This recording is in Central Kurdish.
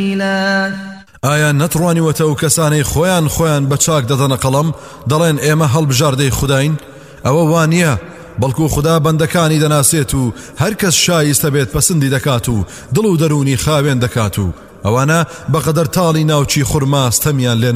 ئایا نەتڕوانیوەتە و کەسانەی خۆیان بە چاک دەدەنە قەڵەم دەڵێن ئێمە هەڵبژاردەی خوداین؟ ئەوە وانە، بەڵکو خدا بەندەکانی دەناسێت و هەر کەس شایستە بێت پەسەندی دەکات و دڵ و دەرونی خاوێن دەکات و ئەوانە بەقەدەر تاڵی ناوچی خورماستەمیان لێ